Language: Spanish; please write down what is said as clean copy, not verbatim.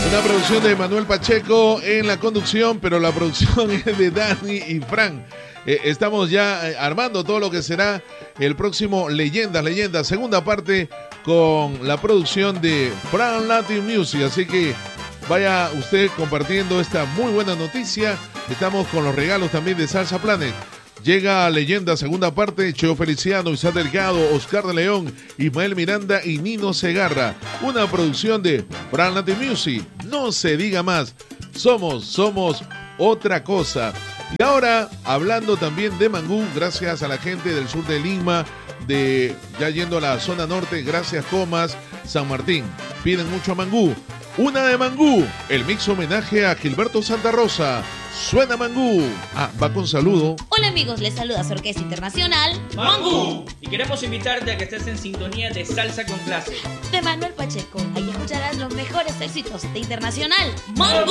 Una producción de Manuel Pacheco en la conducción, pero la producción es de Dani y Fran. Estamos ya armando todo lo que será el próximo Leyendas, segunda parte con la producción de Fran Latin Music. Así que vaya usted compartiendo esta muy buena noticia. Estamos con los regalos también de Salsa Planet. Llega Leyenda, segunda parte, Cheo Feliciano, Isaac Delgado, Oscar de León, Ismael Miranda y Nino Segarra. Una producción de Fran Latin Music. No se diga más. Somos otra cosa. Y ahora, hablando también de mangú, gracias a la gente del sur de Lima, ya yendo a la zona norte, gracias Comas, San Martín. Piden mucho mangú. Una de mangú, el mix homenaje a Gilberto Santa Rosa. Suena mangú. Va con saludo. Hola amigos, les saluda su Orquesta Internacional ¡Mangú! Y queremos invitarte a que estés en sintonía de Salsa con Clase de Manuel Pacheco. Ahí escucharás los mejores éxitos de Internacional ¡Mangú!